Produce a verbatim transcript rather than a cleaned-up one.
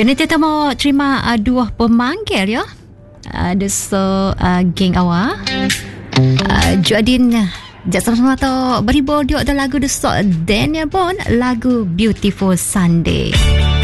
Ya, nanti kita mau terima uh, dua pemanggil ya. Ada uh, so uh, geng awak. Uh, Jodin Jat sama-sama tu beribu dia ada lagu The Salt Daniel Bond, lagu Beautiful Sunday.